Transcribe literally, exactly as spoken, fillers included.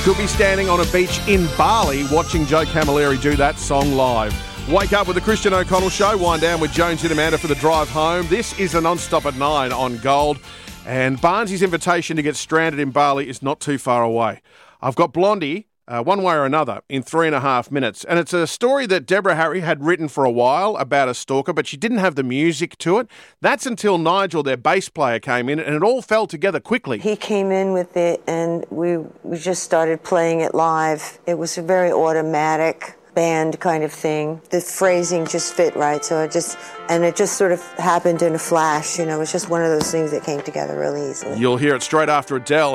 Could be standing on a beach in Bali watching Joe Camilleri do that song live. Wake up with the Christian O'Connell Show. Wind down with Jones and Amanda for the drive home. This is a non-stop at nine on Gold. And Barnsley's invitation to get stranded in Bali is not too far away. I've got Blondie, uh, one way or another, in three and a half minutes. And it's a story that Deborah Harry had written for a while about a stalker, but she didn't have the music to it. That's until Nigel, their bass player, came in, and it all fell together quickly. He came in with it, and we, we just started playing it live. It was a very automatic band kind of thing. The phrasing just fit right, so it just, and it just sort of happened in a flash, you know, it was just one of those things that came together really easily. You'll hear it straight after Adele.